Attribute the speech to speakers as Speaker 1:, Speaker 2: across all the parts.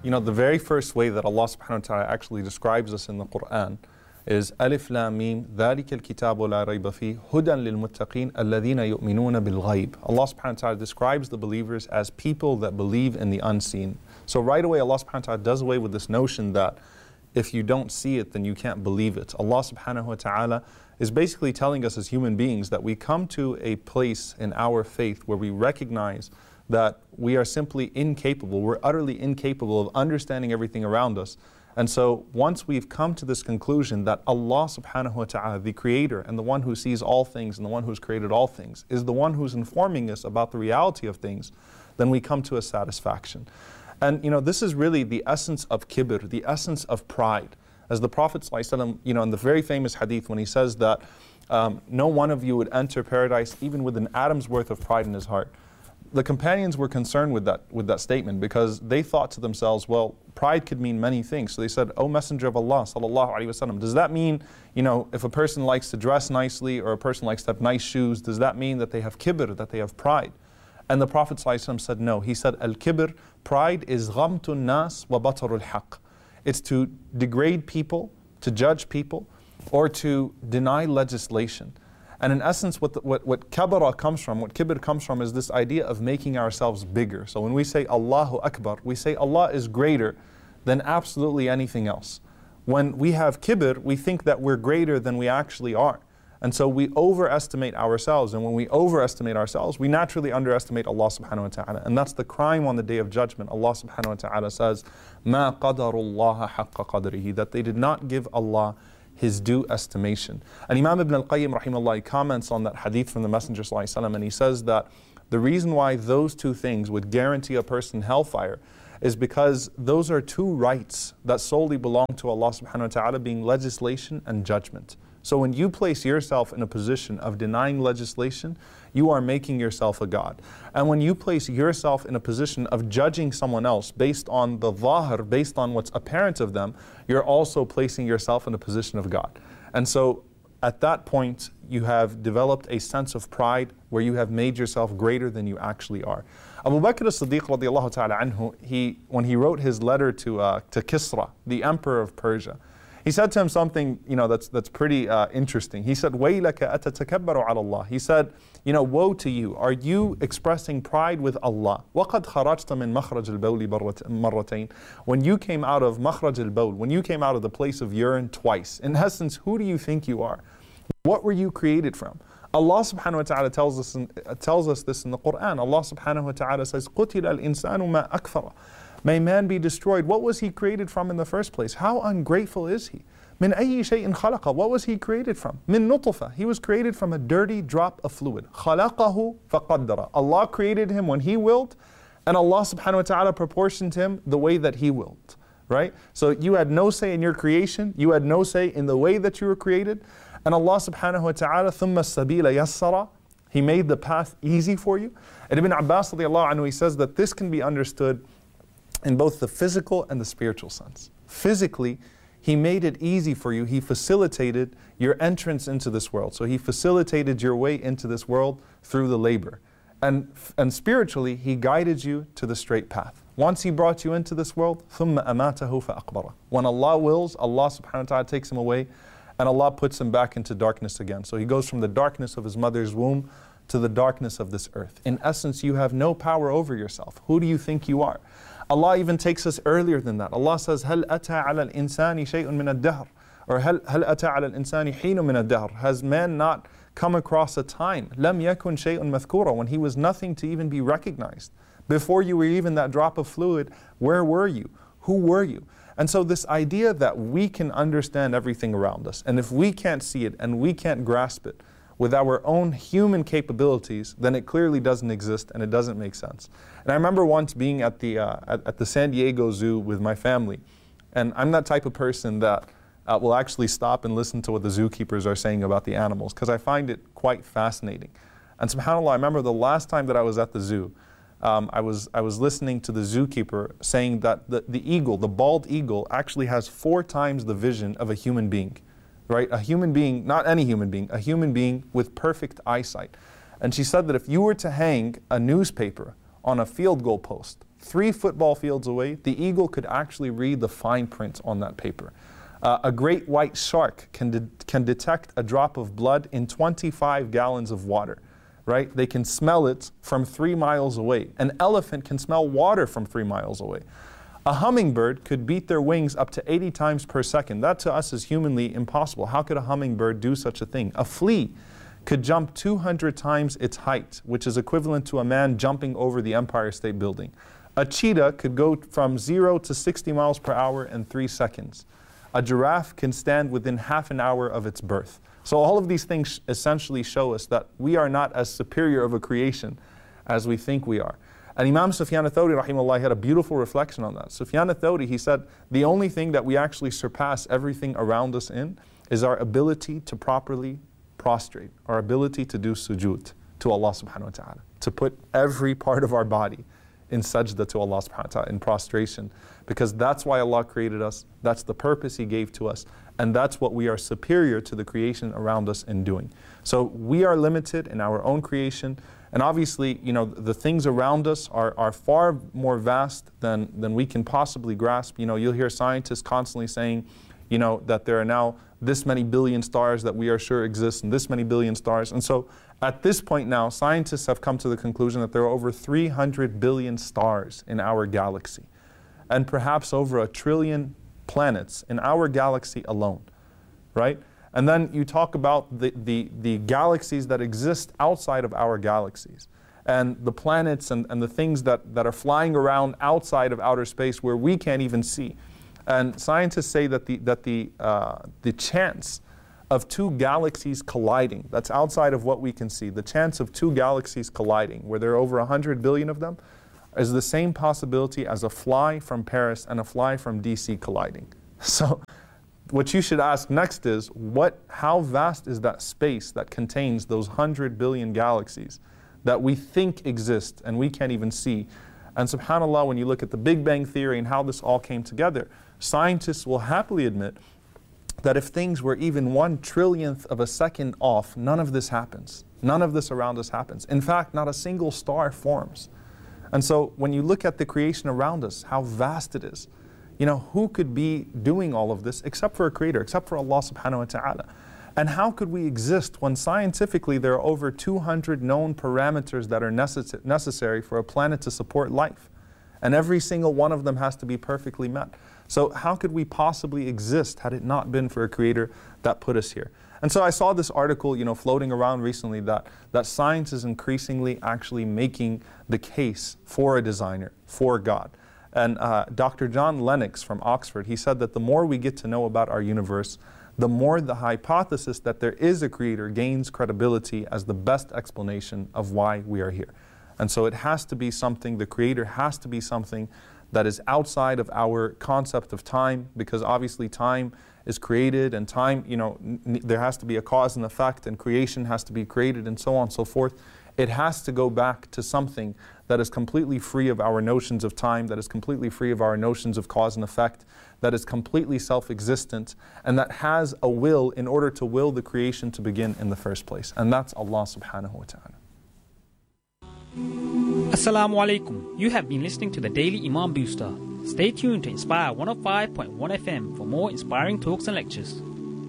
Speaker 1: the very first way that Allah subhanahu wa ta'ala actually describes us in the Quran is Alif Lam Mim ذَلِكَ الْكِتَابُ لَا رَيْبَ فِيهِ هُدًى لِلْمُتَّقِينَ الَّذِينَ يُؤْمِنُونَ بِالْغَيْبِ. Allah subhanahu wa ta'ala describes the believers as people that believe in the unseen. So right away Allah subhanahu wa ta'ala does away with this notion that if you don't see it, then you can't believe it. Allah subhanahu wa ta'ala is basically telling us as human beings that we come to a place in our faith where we recognize that we are simply incapable, we're utterly incapable of understanding everything around us. And so once we've come to this conclusion that Allah subhanahu wa ta'ala, the creator and the one who sees all things and the one who's created all things, is the one who's informing us about the reality of things, then we come to a satisfaction. And this is really the essence of kibr, the essence of pride. As the Prophet ﷺ, in the very famous hadith when he says that no one of you would enter paradise even with an atom's worth of pride in his heart. The companions were concerned with that statement because they thought to themselves, well, pride could mean many things. So they said, O Messenger of Allah sallallahu alaihi wasallam, does that mean, if a person likes to dress nicely or a person likes to have nice shoes, does that mean that they have kibr, that they have pride? And the Prophet ﷺ said no. He said, Al-kibr, pride is ghamtun nas wa batarul haqq. It's to degrade people, to judge people, or to deny legislation. And in essence, what kabara comes from, what kibr comes from, is this idea of making ourselves bigger. So when we say Allahu Akbar, we say Allah is greater than absolutely anything else. When we have kibr, we think that we're greater than we actually are. And so we overestimate ourselves. And when we overestimate ourselves, we naturally underestimate Allah subhanahu wa ta'ala. And that's the crime on the Day of Judgment. Allah subhanahu wa ta'ala says, مَا قَدَرُ اللَّهَ حَقَّ قَدْرِهِ, that they did not give Allah His due estimation. And Imam Ibn al-Qayyim rahimahullah comments on that hadith from the Messenger sallallahu alaihi wasallam, and he says that the reason why those two things would guarantee a person hellfire is because those are two rights that solely belong to Allah subhanahu wa ta'ala, being legislation and judgment. So when you place yourself in a position of denying legislation, you are making yourself a God. And when you place yourself in a position of judging someone else based on the zahir, based on what's apparent of them, you're also placing yourself in a position of God. And so at that point, you have developed a sense of pride where you have made yourself greater than you actually are. Abu Bakr as-Siddiq radiallahu ta'ala anhu, when he wrote his letter to Kisra, the emperor of Persia, he said to him something, that's pretty interesting. He said, وَيْلَكَ أَتَتَكَبَّرُ عَلَى اللَّهِ. He said, woe to you. Are you expressing pride with Allah? وَقَدْ خَرَجْتَ مِنْ مَخْرَجِ الْبَوْلِ مَرَّتَيْنِ. When you came out of مَخْرَجِ الْبَوْل, when you came out of the place of urine twice, in essence, who do you think you are? What were you created from? Allah subhanahu wa ta'ala tells us this in the Quran. Allah subhanahu wa ta'ala says, قُتِلَ الْإِنسَانُ مَا أَكْفَرَ. May man be destroyed. What was he created from in the first place? How ungrateful is he? مِنْ أَيِّ شَيْءٍ خَلَقَ. What was he created from? مِنْ نُطْفَةٍ. He was created from a dirty drop of fluid. خَلَقَهُ فَقَدَّرَ. Allah created him when He willed, and Allah subhanahu wa ta'ala proportioned him the way that He willed. Right? So you had no say in your creation, you had no say in the way that you were created, and Allah subhanahu wa ta'ala ثُمَّ السَّبِيلَ يَسَّرَ. He made the path easy for you. And Ibn Abbas radiallahu anhu, he says that this can be understood in both the physical and the spiritual sense. Physically, He made it easy for you. He facilitated your entrance into this world. So He facilitated your way into this world through the labor. And spiritually, He guided you to the straight path. Once He brought you into this world, ثُمَّ أَمَاتَهُ فَأَقْبَرَهُ. When Allah wills, Allah subhanahu wa ta'ala takes him away, and Allah puts him back into darkness again. So he goes from the darkness of his mother's womb to the darkness of this earth. In essence, you have no power over yourself. Who do you think you are? Allah even takes us earlier than that. Allah says, هَلْ أَتَى عَلَى الْإِنسَانِ شَيْءٌ مِنَ الدَّهْرِ. Or هَلْ أَتَى عَلَى الْإِنسَانِ حِينٌ مِنَ الدَّهْرِ. Has man not come across a time, لَمْ يَكُنْ شَيْءٌ مَذْكُورًا, when he was nothing to even be recognized? Before you were even that drop of fluid, where were you? Who were you? And so this idea that we can understand everything around us, and if we can't see it and we can't grasp it with our own human capabilities, then it clearly doesn't exist and it doesn't make sense. And I remember once being at the San Diego Zoo with my family, and I'm that type of person that will actually stop and listen to what the zookeepers are saying about the animals, because I find it quite fascinating. And subhanAllah, I remember the last time that I was at the zoo, I was listening to the zookeeper saying that the eagle, the bald eagle, actually has 4 times the vision of a human being. Right? A human being, not any human being, a human being with perfect eyesight. And she said that if you were to hang a newspaper on a field goal post 3 football fields away, the eagle could actually read the fine print on that paper. A great white shark can detect a drop of blood in 25 gallons of water, right? They can smell it from 3 miles away. An elephant can smell water from 3 miles away. A hummingbird could beat their wings up to 80 times per second. That to us is humanly impossible. How could a hummingbird do such a thing? A flea could jump 200 times its height, which is equivalent to a man jumping over the Empire State Building. A cheetah could go from 0 to 60 miles per hour in 3 seconds. A giraffe can stand within half an hour of its birth. So all of these things essentially show us that we are not as superior of a creation as we think we are. And Imam Sufyan al-Thawri rahimahullah had a beautiful reflection on that. Sufyan al-Thawri, he said, the only thing that we actually surpass everything around us in is our ability to properly prostrate, our ability to do sujood to Allah subhanahu wa ta'ala, to put every part of our body in sajda to Allah subhanahu wa ta'ala, in prostration, because that's why Allah created us, that's the purpose He gave to us, and that's what we are superior to the creation around us in doing. So we are limited in our own creation, and obviously, you know, the things around us are far more vast than we can possibly grasp. You know, you'll hear scientists constantly saying, you know, that there are now this many billion stars that we are sure exist, and this many billion stars. And so at this point now, scientists have come to the conclusion that there are over 300 billion stars in our galaxy, and perhaps over 1 trillion planets in our galaxy alone, right? And then you talk about the galaxies that exist outside of our galaxies, and the planets and the things that are flying around outside of outer space where we can't even see. And scientists say that the chance of 2 galaxies colliding, that's outside of what we can see, the chance of 2 galaxies colliding, where there are over 100 billion of them, is the same possibility as a fly from Paris and a fly from DC colliding. So what you should ask next is, how vast is that space that contains those 100 billion galaxies that we think exist and we can't even see? And subhanAllah, when you look at the Big Bang Theory and how this all came together, scientists will happily admit that if things were even 1 trillionth of a second off, none of this happens. None of this around us happens. In fact, not a single star forms. And so when you look at the creation around us, how vast it is, you know, who could be doing all of this except for a creator, except for Allah subhanahu wa ta'ala? And how could we exist when scientifically there are over 200 known parameters that are necessary for a planet to support life? And every single one of them has to be perfectly met. So how could we possibly exist had it not been for a creator that put us here? And so I saw this article, you know, floating around recently that science is increasingly actually making the case for a designer, for God. And Dr. John Lennox from Oxford, he said that the more we get to know about our universe, the more the hypothesis that there is a creator gains credibility as the best explanation of why we are here. And so it has to be something, the creator has to be something that is outside of our concept of time, because obviously time is created, and time, you know, there has to be a cause and effect, and creation has to be created, and so on and so forth. It has to go back to something that is completely free of our notions of time, that is completely free of our notions of cause and effect, that is completely self-existent, and that has a will in order to will the creation to begin in the first place. And that's Allah subhanahu wa ta'ala.
Speaker 2: Assalamu alaikum. You have been listening to the Daily Imam Booster. Stay tuned to Inspire 105.1 FM for more inspiring talks and lectures.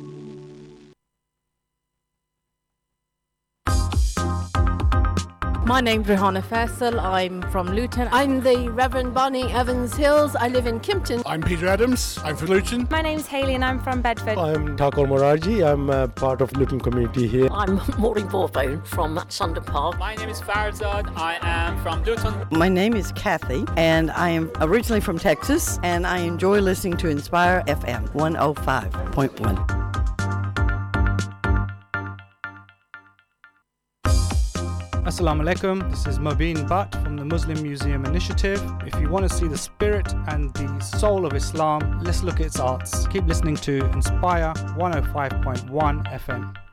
Speaker 3: My name's Rehana Faisal. I'm from Luton.
Speaker 4: I'm the Reverend Bonnie Evans Hills. I live in Kimpton.
Speaker 5: I'm Peter Adams. I'm from Luton.
Speaker 6: My name's Hayley and I'm from Bedford.
Speaker 7: I'm Thakor Morarji. I'm part of Luton community here.
Speaker 8: I'm Maureen Borthbone from Sundon Park.
Speaker 9: My name is Farzad. I am from Luton.
Speaker 10: My name is Kathy and I am originally from Texas, and I enjoy listening to Inspire FM 105.1.
Speaker 11: Assalamu alaikum, this is Mobeen Butt from the Muslim Museum Initiative. If you want to see the spirit and the soul of Islam, let's look at its arts. Keep listening to Inspire 105.1 FM.